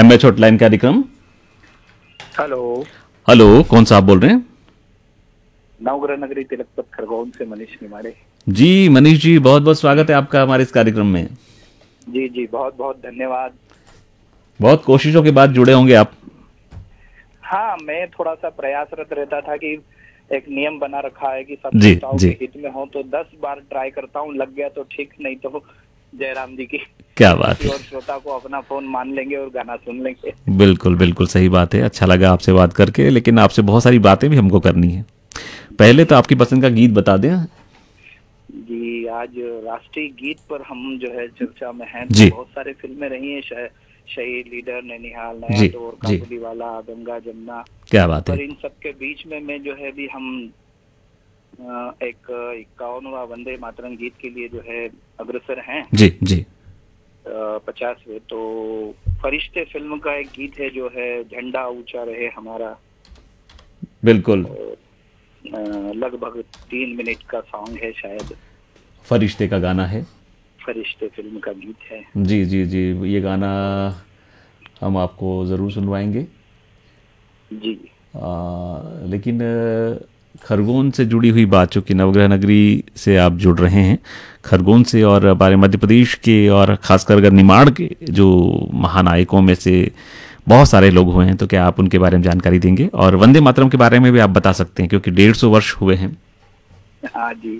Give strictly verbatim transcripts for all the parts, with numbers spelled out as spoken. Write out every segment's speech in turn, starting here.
MH hotline कार्यक्रम। Hello. Hello, कौन सा आप बोल रहे हैं? नवग्रह नगरी तिलकपत खरगोन से मनीष निमाड़े। जी मनीष जी, बहुत बहुत स्वागत है आपका हमारे इस कार्यक्रम में। जी जी, बहुत बहुत धन्यवाद। बहुत कोशिशों के बाद जुड़े होंगे आप। हाँ, मैं थोड़ा सा प्रयासरत रहता था कि एक नियम बना रखा है कि सब जी श्रोताओं जी, के हित में हो तो दस बार ट्राई करता हूँ, लग गया तो ठीक, नहीं तो जयराम जी की क्या कि बात किसी और है। श्रोता को अपना फोन मान लेंगे और गाना सुन लेंगे। बिल्कुल बिल्कुल सही बात है, अच्छा लगा आपसे बात करके, लेकिन आपसे बहुत सारी बातें भी हमको करनी है। जी पहले जी तो आपकी पसंद का गीत बता दें। जी। आज राष्ट्रीय गीत पर हम जो है चर्चा में हैं, तो जी बहुत सारे फिल्में रही हैं, शह, शहीद, लीडर, नैनीहाल, नया जी दौर, जी, काबुलीवाला, गंगा जमुना। क्या बात है। पर इन सब के बीच में मैं जो है भी हम अ, एक इक्यावनवा वंदे मातरम गीत के लिए जो है अग्रसर हैं। जी जी, पचासवे तो फरिश्ते फिल्म का एक गीत है जो है झंडा ऊंचा रहे हमारा। बिल्कुल। और, अ, लगभग तीन मिनट का सॉन्ग है शायद। फरिश्ते का गाना है। फरिश्ते फिल्म का गीत है। जी जी जी, ये गाना हम आपको ज़रूर सुनवाएंगे। जी आ, लेकिन अ, खरगोन से जुड़ी हुई बात, चूँकि नवग्रह नगरी से आप जुड़ रहे हैं, खरगोन से और हमारे मध्य प्रदेश के और खासकर अगर निमाड़ के जो महानायकों में से बहुत सारे लोग हुए हैं, तो क्या आप उनके बारे में जानकारी देंगे? और वंदे मातरम के बारे में भी आप बता सकते हैं, क्योंकि डेढ़ सौ वर्ष हुए हैं। हाँ जी।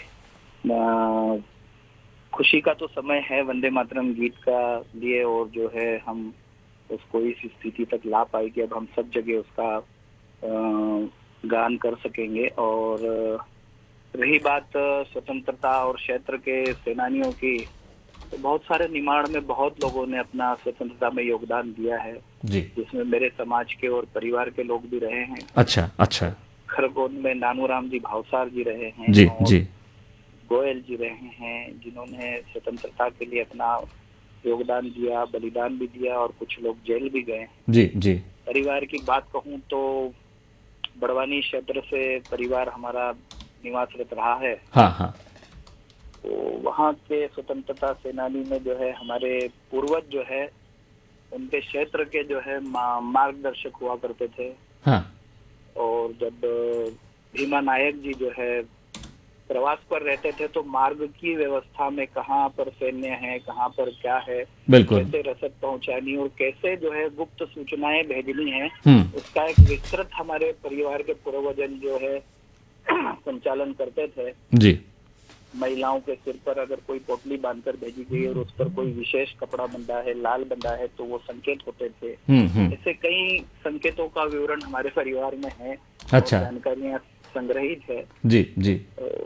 अ, खुशी का तो समय है वंदे मातरम गीत का लिए, और जो है हम उसको इस स्थिति तक ला पाए कि अब हम सब जगह उसका अ, गान कर सकेंगे। और रही बात स्वतंत्रता और क्षेत्र के सेनानियों की, तो बहुत सारे निमाड़ में बहुत लोगों ने अपना स्वतंत्रता में योगदान दिया है, जी। जिसमें मेरे समाज के और परिवार के लोग भी रहे हैं। अच्छा अच्छा। खरगोन में नानूराम जी भावसार जी रहे हैं, जी और जी गोयल जी रहे हैं, जिन्होंने स्वतंत्रता के लिए अपना योगदान दिया, बलिदान भी दिया, और कुछ लोग जेल भी गए। जी जी, परिवार की बात कहूँ तो बड़वानी क्षेत्र से परिवार हमारा निवासरत रहा है। हाँ हाँ, तो वहाँ के स्वतंत्रता सेनानी में जो है हमारे पूर्वज जो है, उनके क्षेत्र के जो है मा, मार्गदर्शक हुआ करते थे। हाँ, और जब भीमा नायक जी जो है प्रवास पर रहते थे, तो मार्ग की व्यवस्था में कहाँ पर सैन्य है, कहाँ पर क्या है, बिल्कुल। कैसे रसद पहुंचानी और कैसे जो है गुप्त सूचनाएं भेजनी है, हम्म, उसका एक विस्तृत हमारे परिवार के पूर्वजन जो है संचालन करते थे। जी, महिलाओं के सिर पर अगर कोई पोटली बांधकर भेजी गई और उस पर कोई विशेष कपड़ा बंधा है, लाल बंधा है, तो वो संकेत होते थे। हम्म हम्म, ऐसे कई संकेतों का विवरण हमारे परिवार में है और अच्छा। जानकारियां संग्रहित है। जी जी,